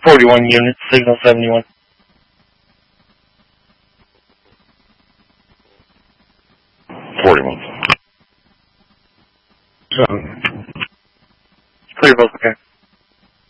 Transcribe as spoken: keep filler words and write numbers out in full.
forty-one units, signal seventy-one. forty-one. Clear both, okay.